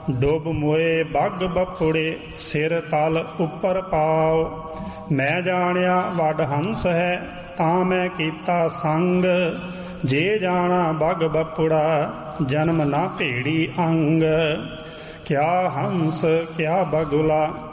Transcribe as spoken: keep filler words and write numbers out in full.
ਡੁੱਬ ਮੋਏ ਬੱਗ ਬਪੁੜੇ ਸਿਰ ਤਲ ਉੱਪਰ ਪਾਓ। ਮੈਂ ਜਾਣਿਆ ਵੱਡ ਹੰਸ ਹੈ ਤਾਂ ਮੈਂ ਕੀਤਾ ਸੰਗ। ਜੇ ਜਾਣਾ ਬੱਗ ਬਪੁੜਾ ਜਨਮ ਨਾ ਭੇੜੀ ਅੰਗ। ਕਿਆ ਹੰਸ ਕਿਆ ਬਗੁਲਾ